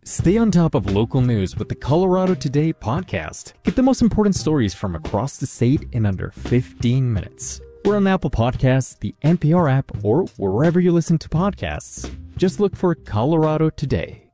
Stay on top of local news with the Colorado Today podcast. Get the most important stories from across the state in under 15 minutes. We're on Apple Podcasts, the NPR app, or wherever you listen to podcasts. Just look for Colorado Today.